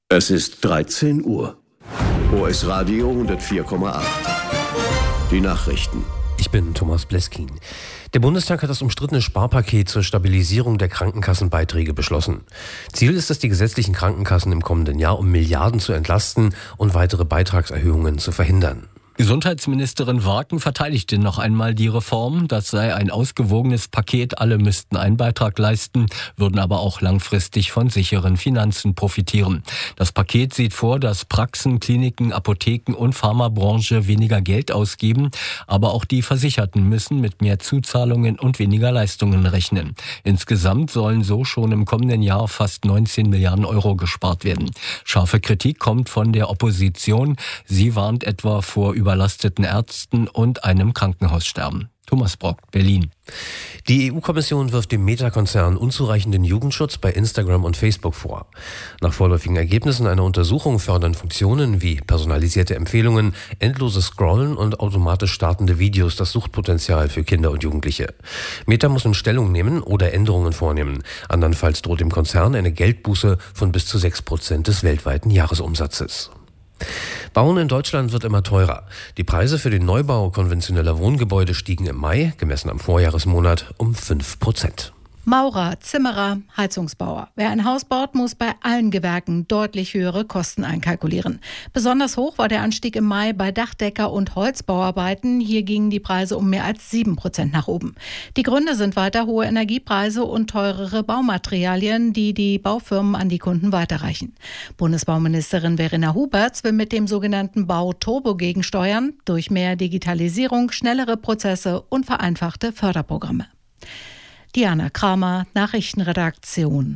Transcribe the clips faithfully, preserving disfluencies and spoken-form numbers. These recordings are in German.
Es ist dreizehn Uhr. O S Radio hundertvier Komma acht. Die Nachrichten. Ich bin Thomas Bleskin. Der Bundestag hat das umstrittene Sparpaket zur Stabilisierung der Krankenkassenbeiträge beschlossen. Ziel ist es, die gesetzlichen Krankenkassen im kommenden Jahr um Milliarden zu entlasten und weitere Beitragserhöhungen zu verhindern. Gesundheitsministerin Warken verteidigte noch einmal die Reform. Das sei ein ausgewogenes Paket. Alle müssten einen Beitrag leisten, würden aber auch langfristig von sicheren Finanzen profitieren. Das Paket sieht vor, dass Praxen, Kliniken, Apotheken und Pharmabranche weniger Geld ausgeben. Aber auch die Versicherten müssen mit mehr Zuzahlungen und weniger Leistungen rechnen. Insgesamt sollen so schon im kommenden Jahr fast neunzehn Milliarden Euro gespart werden. Scharfe Kritik kommt von der Opposition. Sie warnt etwa vor überlasteten Ärzten und einem Krankenhaussterben. Thomas Brock, Berlin. Die E U-Kommission wirft dem Meta-Konzern unzureichenden Jugendschutz bei Instagram und Facebook vor. Nach vorläufigen Ergebnissen einer Untersuchung fördern Funktionen wie personalisierte Empfehlungen, endloses Scrollen und automatisch startende Videos das Suchtpotenzial für Kinder und Jugendliche. Meta muss nun Stellung nehmen oder Änderungen vornehmen. Andernfalls droht dem Konzern eine Geldbuße von bis zu sechs Prozent des weltweiten Jahresumsatzes. Bauen in Deutschland wird immer teurer. Die Preise für den Neubau konventioneller Wohngebäude stiegen im Mai, gemessen am Vorjahresmonat, um fünf Prozent. Maurer, Zimmerer, Heizungsbauer. Wer ein Haus baut, muss bei allen Gewerken deutlich höhere Kosten einkalkulieren. Besonders hoch war der Anstieg im Mai bei Dachdecker- und Holzbauarbeiten. Hier gingen die Preise um mehr als sieben Prozent nach oben. Die Gründe sind weiter hohe Energiepreise und teurere Baumaterialien, die die Baufirmen an die Kunden weiterreichen. Bundesbauministerin Verena Huberts will mit dem sogenannten Bau-Turbo gegensteuern, durch mehr Digitalisierung, schnellere Prozesse und vereinfachte Förderprogramme. Diana Kramer, Nachrichtenredaktion.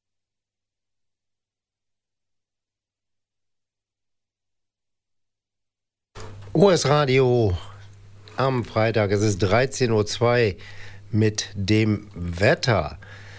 O S Radio am Freitag, es ist dreizehn Uhr zwei mit dem Wetter.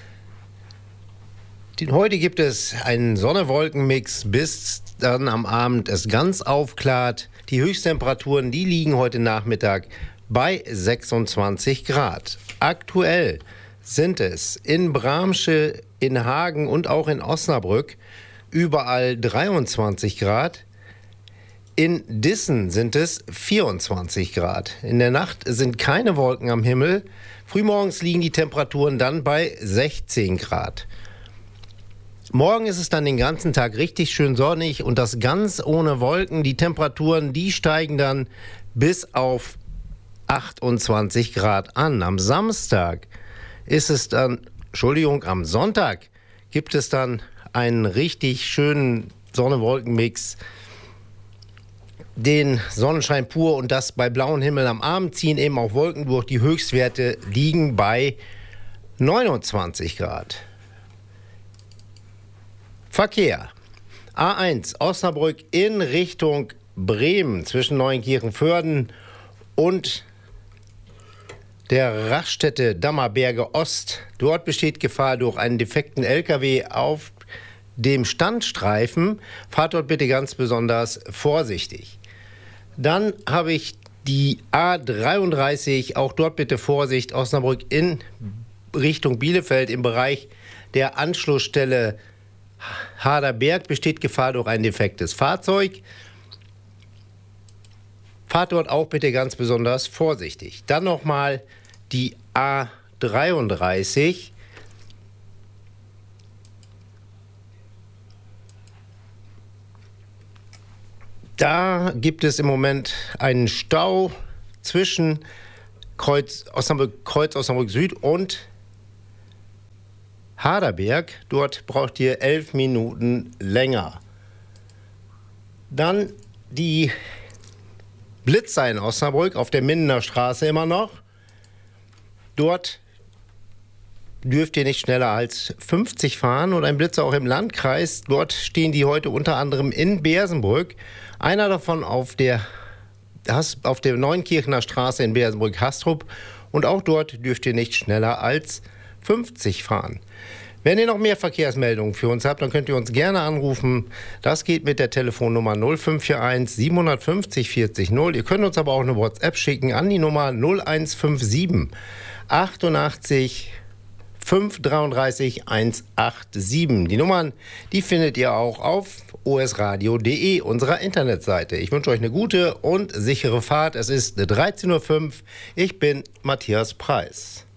Heute gibt es einen Sonne-Wolken-Mix, bis dann am Abend es ganz aufklart. Die Höchsttemperaturen, die liegen heute Nachmittag bei sechsundzwanzig Grad. Aktuell sind es in Bramsche, in Hagen und auch in Osnabrück überall dreiundzwanzig Grad. In Dissen sind es vierundzwanzig Grad. In der Nacht sind keine Wolken am Himmel. Frühmorgens liegen die Temperaturen dann bei sechzehn Grad. Morgen ist es dann den ganzen Tag richtig schön sonnig und das ganz ohne Wolken. Die Temperaturen, die steigen dann bis auf achtundzwanzig Grad an. Am Samstag ist es dann, Entschuldigung, am Sonntag gibt es dann einen richtig schönen Sonne-Wolken-Mix. Den Sonnenschein pur und das bei blauem Himmel. Am Abend ziehen eben auch Wolken durch. Die Höchstwerte liegen bei neunundzwanzig Grad. Verkehr. A eins Osnabrück in Richtung Bremen zwischen Neuenkirchen-Vörden und der Raststätte Dammerberge Ost. Dort besteht Gefahr durch einen defekten L K W auf dem Standstreifen. Fahrt dort bitte ganz besonders vorsichtig. Dann habe ich die A dreiunddreißig, auch dort bitte Vorsicht, Osnabrück in Richtung Bielefeld im Bereich der Anschlussstelle Haderberg besteht Gefahr durch ein defektes Fahrzeug. Fahrt dort auch bitte ganz besonders vorsichtig. Dann nochmal die A dreiunddreißig. Da gibt es im Moment einen Stau zwischen Kreuz Osnabrück, Kreuz Osnabrück Süd und Haderberg. Dort braucht ihr elf Minuten länger. Dann die Blitzer in Osnabrück auf der Mindener Straße immer noch. Dort dürft ihr nicht schneller als fünfzig fahren und ein Blitzer auch im Landkreis. Dort stehen die heute unter anderem in Bersenbrück. Einer davon auf der, auf der Neunkirchener Straße in Bersenbrück-Hastrup und auch dort dürft ihr nicht schneller als fünfzig fahren. Wenn ihr noch mehr Verkehrsmeldungen für uns habt, dann könnt ihr uns gerne anrufen. Das geht mit der Telefonnummer null fünf vier eins sieben fünf null vier null. Ihr könnt uns aber auch eine WhatsApp schicken an die Nummer null eins fünf sieben achtundachtzig fünf drei drei eins acht sieben. Die Nummern, die findet ihr auch auf o s radio punkt d e, unserer Internetseite. Ich wünsche euch eine gute und sichere Fahrt. Es ist dreizehn Uhr fünf. Ich bin Matthias Preis.